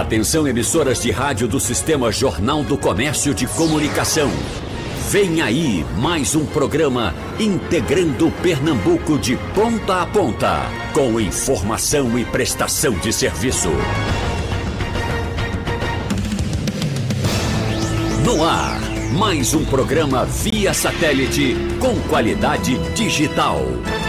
Atenção, emissoras de rádio do Sistema Jornal do Comércio de Comunicação. Vem aí mais um programa integrando Pernambuco de ponta a ponta, com informação e prestação de serviço. No ar, mais um programa via satélite com qualidade digital.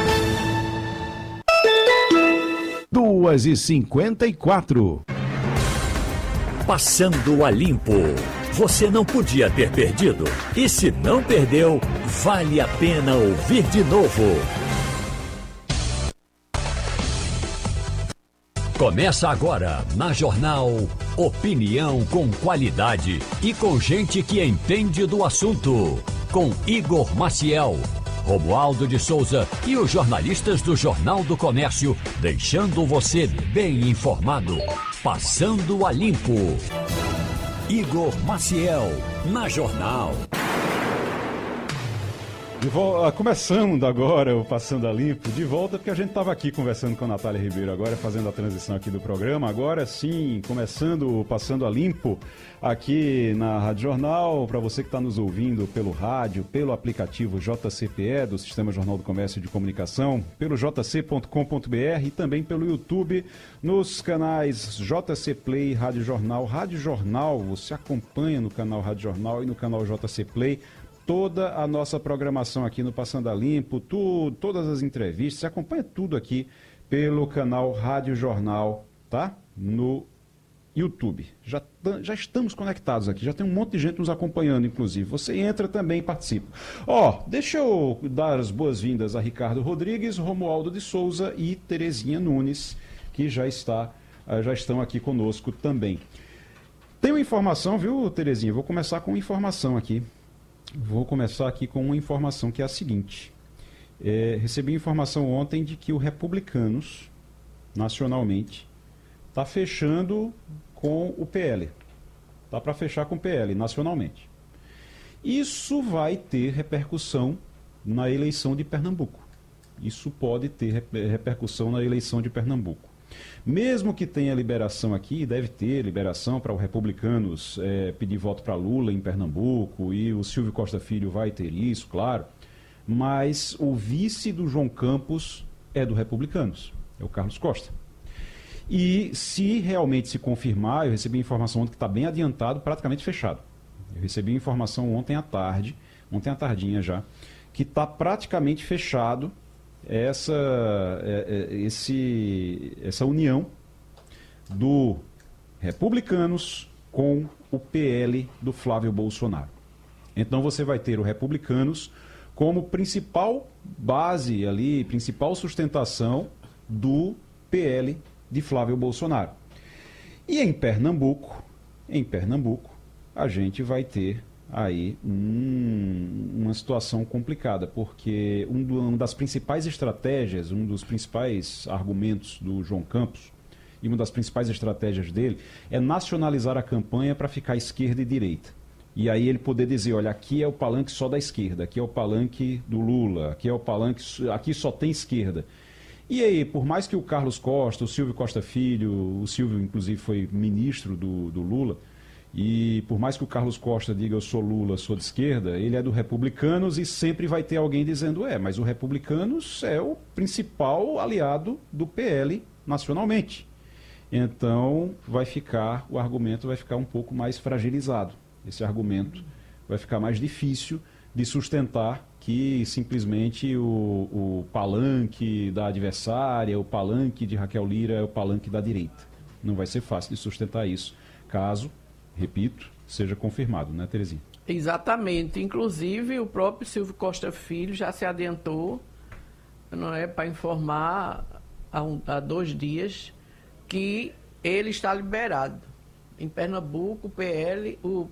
2h54. Passando a limpo. Você não podia ter perdido. E se não perdeu, vale a pena ouvir de novo. Começa agora, na Jornal, opinião com qualidade e com gente que entende do assunto. Com Igor Maciel, Romualdo de Souza e os jornalistas do Jornal do Comércio, deixando você bem informado. Passando a limpo. Igor Maciel, na Jornal. Começando agora o Passando a Limpo, de volta, porque a gente estava aqui conversando com a Natália Ribeiro agora, fazendo a transição aqui do programa. Agora sim, começando o Passando a Limpo aqui na Rádio Jornal, para você que está nos ouvindo pelo rádio, pelo aplicativo JCPE, do Sistema Jornal do Comércio de Comunicação, pelo jc.com.br e também pelo YouTube, nos canais JC Play, Rádio Jornal. Rádio Jornal, você acompanha no canal Rádio Jornal e no canal JC Play toda a nossa programação aqui no Passando a Limpo, todas as entrevistas, você acompanha tudo aqui pelo canal Rádio Jornal, tá? No YouTube. Já estamos conectados aqui, já tem um monte de gente nos acompanhando, inclusive. Você entra também e participa. Deixa eu dar as boas-vindas a Ricardo Rodrigues, Romualdo de Souza e Terezinha Nunes, que já estão aqui conosco também. Tem uma informação, viu, Terezinha? Vou começar com informação aqui. Vou começar aqui com uma informação que é a seguinte. Recebi informação ontem de que o Republicanos, nacionalmente, está fechando com o PL. Está para fechar com o PL, nacionalmente. Isso vai ter repercussão na eleição de Pernambuco. Isso pode ter repercussão na eleição de Pernambuco. Mesmo que tenha liberação aqui, deve ter liberação para os Republicanos pedir voto para Lula em Pernambuco, e o Silvio Costa Filho vai ter isso, claro, mas o vice do João Campos é do Republicanos, é o Carlos Costa. E se realmente se confirmar, eu recebi informação ontem que está bem adiantado, praticamente fechado. Eu recebi informação ontem à tardinha já, que está praticamente fechado essa união do Republicanos com o PL do Flávio Bolsonaro. Então você vai ter o Republicanos como principal base ali, principal sustentação do PL de Flávio Bolsonaro. E em Pernambuco, a gente vai ter aí uma situação complicada, porque uma das principais estratégias, um dos principais argumentos do João Campos, e uma das principais estratégias dele, é nacionalizar a campanha para ficar esquerda e direita. E aí ele poder dizer, olha, aqui é o palanque só da esquerda, aqui é o palanque do Lula, aqui é o palanque, aqui só tem esquerda. E aí, por mais que o Carlos Costa, o Silvio Costa Filho, o Silvio inclusive foi ministro do Lula, e por mais que o Carlos Costa diga eu sou Lula, sou de esquerda, ele é do Republicanos e sempre vai ter alguém dizendo mas o Republicanos é o principal aliado do PL nacionalmente. Então o argumento vai ficar um pouco mais fragilizado. Esse argumento vai ficar mais difícil de sustentar que simplesmente o palanque da adversária, o palanque de Raquel Lira é o palanque da direita. Não vai ser fácil de sustentar isso, caso, repito, seja confirmado, né, Terezinha? Exatamente. Inclusive, o próprio Silvio Costa Filho já se adiantou, não é, para informar há 2 dias que ele está liberado. Em Pernambuco, o